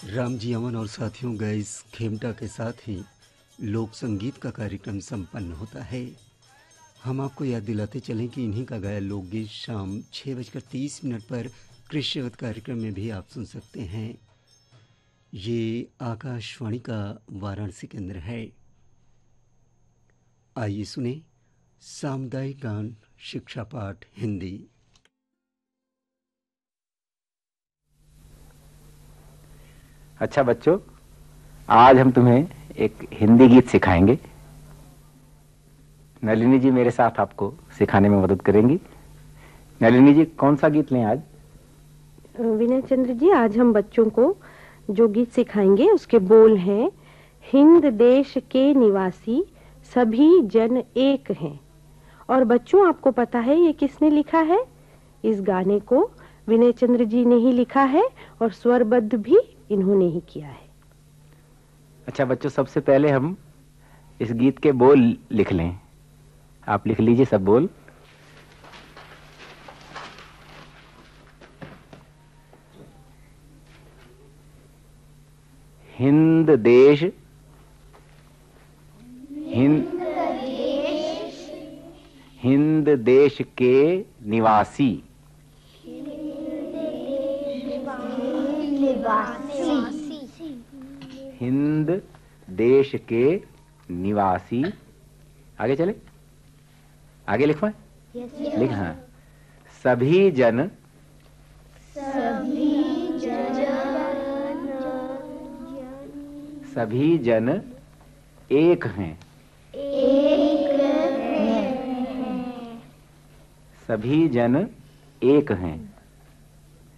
राम जी अमन और साथियों गए इस खेमटा के साथ ही लोक संगीत का कार्यक्रम संपन्न होता है। हम आपको याद दिलाते चलें कि इन्हीं का गाया लोकगीत शाम 6:30 पर कृष्यवत कार्यक्रम में भी आप सुन सकते हैं। ये आकाशवाणी का वाराणसी केंद्र है। आइए सुने सामुदायिक गान शिक्षा पाठ हिंदी। अच्छा बच्चों, आज हम तुम्हें एक हिंदी गीत सिखाएंगे। नलिनी जी मेरे साथ आपको सिखाने में मदद करेंगी। नलिनी जी, कौन सा गीत लें आज? विनय चंद्र जी, आज हम बच्चों को जो गीत सिखाएंगे उसके बोल हैं, हिंद देश के निवासी सभी जन एक हैं। और बच्चों, आपको पता है ये किसने लिखा है? इस गाने को विनय चंद्र जी ने ही लिखा है और स्वरबद्ध भी इन्होंने ही किया है। अच्छा बच्चों, सबसे पहले हम इस गीत के बोल लिख लें। आप लिख लीजिए सब बोल। हिंद देश हिंद देश के निवासी हिंद देश के निवासी। आगे चले, आगे लिखवाएं। लिख हाँ। सभी जन एक हैं। सभी जन एक हैं।